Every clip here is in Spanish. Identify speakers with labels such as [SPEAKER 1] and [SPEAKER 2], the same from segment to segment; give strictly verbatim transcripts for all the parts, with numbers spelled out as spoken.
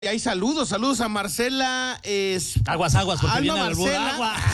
[SPEAKER 1] Y hay saludos, saludos a Marcela. Es...
[SPEAKER 2] Aguas, aguas, porque
[SPEAKER 1] Alma
[SPEAKER 2] viene
[SPEAKER 1] Marcela.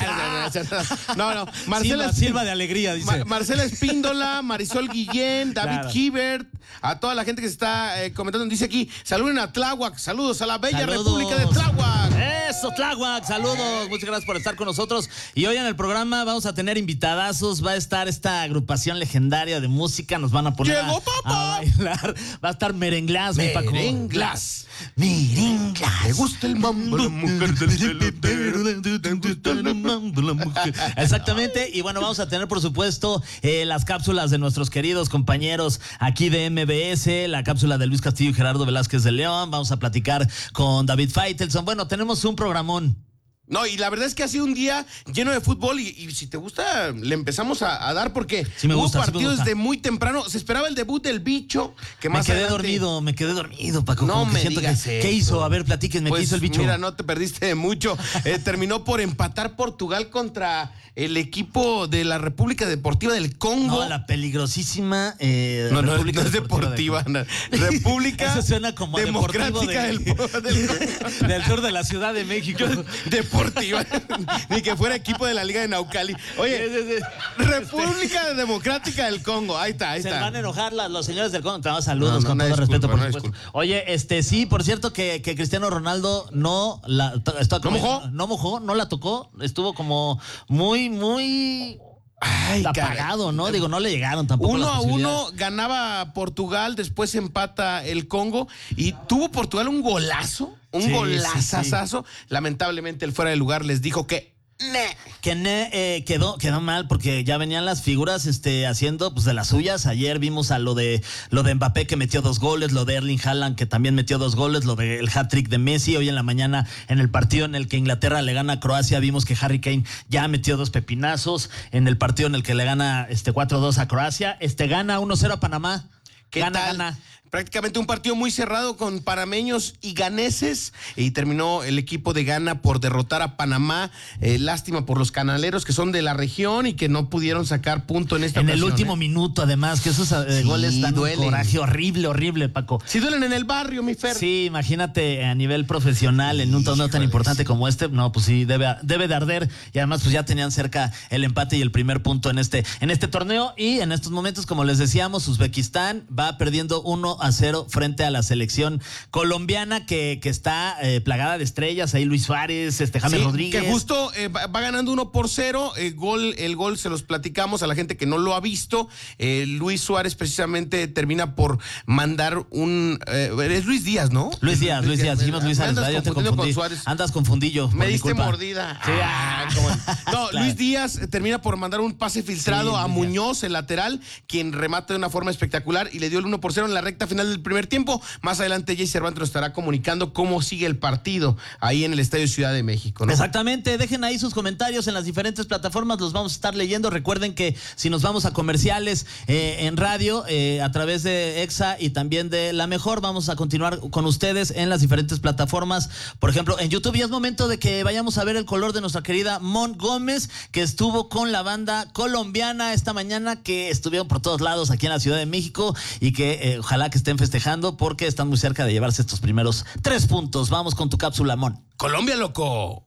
[SPEAKER 2] Agua.
[SPEAKER 1] No, no, Marcela
[SPEAKER 2] Silva, Silva de alegría, dice.
[SPEAKER 1] Ma Marcela Espíndola, Marisol Guillén, David
[SPEAKER 2] Claro.
[SPEAKER 1] Kibert, a toda la gente que se está eh, comentando. Dice aquí, saluden a Tláhuac, saludos a la bella
[SPEAKER 2] Saludos.
[SPEAKER 1] República de Tláhuac.
[SPEAKER 2] Eso, Tláhuac, saludos, muchas gracias por estar con nosotros. Y hoy en el programa vamos a tener invitadazos, va a estar esta agrupación legendaria de música, nos van a poner
[SPEAKER 1] ¡Llegó
[SPEAKER 2] a,
[SPEAKER 1] papá!
[SPEAKER 2] a bailar. Va a estar Merenglás, mi Paco.
[SPEAKER 1] Merenglás.
[SPEAKER 2] Merenglás.
[SPEAKER 1] Me gusta el mambo, la mujer del pelotero. Te gusta el mambo, la mujer.
[SPEAKER 2] Exactamente, y bueno, vamos a tener por supuesto eh, las cápsulas de nuestros queridos compañeros aquí de M B S, la cápsula de Luis Castillo y Gerardo Velázquez de León, vamos a platicar con David Faitelson. Bueno, tenemos un programón.
[SPEAKER 1] No, y la verdad es que ha sido un día lleno de fútbol y, y si te gusta, le empezamos a, a dar porque
[SPEAKER 2] Sí me
[SPEAKER 1] hubo
[SPEAKER 2] gusta, sí me
[SPEAKER 1] partidos
[SPEAKER 2] gusta.
[SPEAKER 1] desde muy temprano. Se esperaba el debut del Bicho, que
[SPEAKER 2] Me
[SPEAKER 1] más
[SPEAKER 2] quedé
[SPEAKER 1] adelante-
[SPEAKER 2] dormido, me quedé dormido, Paco.
[SPEAKER 1] No
[SPEAKER 2] como que
[SPEAKER 1] me
[SPEAKER 2] siento
[SPEAKER 1] digas
[SPEAKER 2] que,
[SPEAKER 1] eso.
[SPEAKER 2] ¿Qué hizo? A ver, platíquenme,
[SPEAKER 1] Pues,
[SPEAKER 2] ¿qué hizo el Bicho?
[SPEAKER 1] Mira, no te perdiste de mucho. Eh, terminó por empatar Portugal contra el equipo de la República Deportiva del Congo.
[SPEAKER 2] No, la peligrosísima eh,
[SPEAKER 1] No, no,
[SPEAKER 2] República
[SPEAKER 1] no es
[SPEAKER 2] Deportiva
[SPEAKER 1] deportiva.
[SPEAKER 2] del-
[SPEAKER 1] no. República
[SPEAKER 2] Eso suena como a deportivo
[SPEAKER 1] Democrática
[SPEAKER 2] de-
[SPEAKER 1] del, del-
[SPEAKER 2] del sur de la Ciudad de México.
[SPEAKER 1] Deportiva. Ni que fuera equipo de la Liga de Naucali. Oye, República Democrática del Congo. Ahí está, ahí
[SPEAKER 2] Se
[SPEAKER 1] está.
[SPEAKER 2] van a enojar las- los señores del Congo. Te damos saludos
[SPEAKER 1] No, no,
[SPEAKER 2] con
[SPEAKER 1] una
[SPEAKER 2] todo
[SPEAKER 1] disculpa,
[SPEAKER 2] respeto, por
[SPEAKER 1] una
[SPEAKER 2] supuesto.
[SPEAKER 1] disculpa.
[SPEAKER 2] Oye, este sí, por cierto que, que Cristiano Ronaldo no la to- está
[SPEAKER 1] ¿No
[SPEAKER 2] como-
[SPEAKER 1] mojó?
[SPEAKER 2] No mojó, no la tocó. Estuvo como muy, muy
[SPEAKER 1] Ay,
[SPEAKER 2] apagado,
[SPEAKER 1] caray.
[SPEAKER 2] ¿no? Digo, no le llegaron tampoco
[SPEAKER 1] Uno
[SPEAKER 2] las
[SPEAKER 1] a
[SPEAKER 2] posibilidades.
[SPEAKER 1] uno ganaba Portugal, después empata el Congo y tuvo Portugal un golazo, un
[SPEAKER 2] Sí,
[SPEAKER 1] golazazazo. Lamentablemente el fuera de lugar les dijo que "Ne".
[SPEAKER 2] Que ne- eh, quedó, quedó mal porque ya venían las figuras este, haciendo pues de las suyas. Ayer vimos a lo de lo de Mbappé que metió dos goles, lo de Erling Haaland que también metió dos goles, lo del hat-trick de Messi. Hoy en la mañana en el partido en el que Inglaterra le gana a Croacia vimos que Harry Kane ya metió dos pepinazos. En el partido en el que le gana este cuatro dos a Croacia, este gana uno cero a Panamá.
[SPEAKER 1] ¿Qué
[SPEAKER 2] Gana,
[SPEAKER 1] tal?
[SPEAKER 2] gana.
[SPEAKER 1] Prácticamente un partido muy cerrado con panameños y ganeses y terminó el equipo de Ghana por derrotar a Panamá. Eh, lástima por los canaleros que son de la región y que no pudieron sacar punto en esta
[SPEAKER 2] En el
[SPEAKER 1] ocasión,
[SPEAKER 2] último
[SPEAKER 1] ¿eh?
[SPEAKER 2] minuto, además, que esos eh,
[SPEAKER 1] Sí,
[SPEAKER 2] goles dan
[SPEAKER 1] duelen.
[SPEAKER 2] un coraje horrible, horrible, Paco.
[SPEAKER 1] Si duelen en el barrio, mi Fer.
[SPEAKER 2] Sí, imagínate a nivel profesional en un torneo tan
[SPEAKER 1] Híjoles.
[SPEAKER 2] importante como este, no, pues sí, debe, debe de arder. Y además, pues ya tenían cerca el empate y el primer punto en este, en este torneo. Y en estos momentos, como les decíamos, Uzbekistán va perdiendo uno a cero frente a la selección colombiana que, que está eh, plagada de estrellas. Ahí Luis Suárez, este James
[SPEAKER 1] Sí,
[SPEAKER 2] Rodríguez.
[SPEAKER 1] que justo eh, va, va ganando uno por cero. El gol, el gol se los platicamos a la gente que no lo ha visto. Eh, Luis Suárez precisamente termina por mandar un. Eh, es Luis Díaz, ¿no?
[SPEAKER 2] Luis Díaz, Luis Díaz, dijimos Luis
[SPEAKER 1] Me
[SPEAKER 2] Suárez,
[SPEAKER 1] andas
[SPEAKER 2] ¿verdad? Yo te
[SPEAKER 1] confundiendo
[SPEAKER 2] confundí.
[SPEAKER 1] con Suárez.
[SPEAKER 2] Andas confundillo. por
[SPEAKER 1] Me
[SPEAKER 2] mi
[SPEAKER 1] diste
[SPEAKER 2] culpa.
[SPEAKER 1] mordida.
[SPEAKER 2] Sí,
[SPEAKER 1] Ah, cómo no. No,
[SPEAKER 2] claro.
[SPEAKER 1] Luis Díaz eh, termina por mandar un pase filtrado
[SPEAKER 2] Sí,
[SPEAKER 1] a
[SPEAKER 2] Luis
[SPEAKER 1] Muñoz, el lateral, quien remata de una forma espectacular y le dio el uno por cero en la recta final del primer tiempo. Más adelante Jay Cervantes nos estará comunicando cómo sigue el partido ahí en el Estadio Ciudad de México, ¿no?
[SPEAKER 2] Exactamente, dejen ahí sus comentarios en las diferentes plataformas, los vamos a estar leyendo. Recuerden que si nos vamos a comerciales eh, en radio, eh, a través de Exa y también de La Mejor, vamos a continuar con ustedes en las diferentes plataformas. Por ejemplo, en YouTube ya es momento de que vayamos a ver el color de nuestra querida Mon Gómez, que estuvo con la banda colombiana esta mañana, que estuvieron por todos lados aquí en la Ciudad de México y que eh, ojalá que estén festejando porque están muy cerca de llevarse estos primeros tres puntos. Vamos con tu cápsula, Mon.
[SPEAKER 1] Colombia, loco.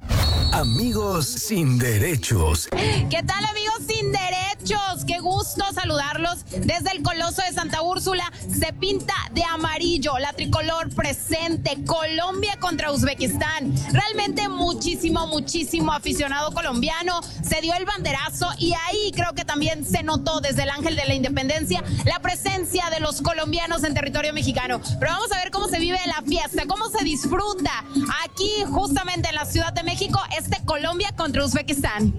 [SPEAKER 3] Amigos sin derechos.
[SPEAKER 4] ¿Qué tal, amigos sin derechos? Qué gusto saludarlos desde el Coloso de Santa Úrsula. Se pinta de amarillo, la tricolor presente, Colombia contra Uzbekistán. Realmente muchísimo, muchísimo aficionado colombiano. Se dio el banderazo y ahí creo que también se notó desde el Ángel de la Independencia la presencia de los colombianos en territorio mexicano. Pero vamos a ver cómo se vive la fiesta, cómo se disfruta aquí justamente en la Ciudad de México este Colombia contra Uzbekistán.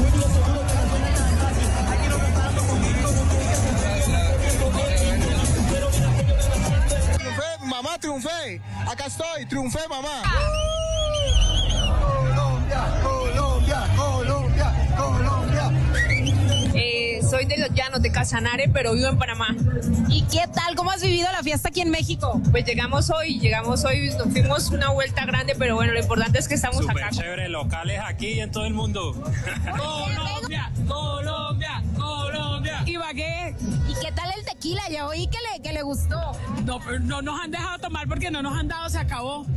[SPEAKER 5] Triunfé, mamá, triunfé. Acá estoy, triunfé, mamá.
[SPEAKER 6] Colombia, Colombia, Colombia, Colombia.
[SPEAKER 7] Eh, soy de los Llanos, de Casanare, pero vivo en Panamá.
[SPEAKER 4] ¿Y qué tal? ¿Cómo has vivido la fiesta aquí en México?
[SPEAKER 7] Pues llegamos hoy, llegamos hoy, nos fuimos una vuelta grande, pero bueno, lo importante es que estamos
[SPEAKER 8] Súper
[SPEAKER 7] acá.
[SPEAKER 8] chévere, locales aquí y en todo el mundo. Colombia, Colombia, Colombia.
[SPEAKER 7] Ibagué.
[SPEAKER 4] ¿Y qué tal el tequila? tequila, ya oí que le, que le gustó.
[SPEAKER 9] No, no nos han dejado tomar porque no nos han dado, se acabó.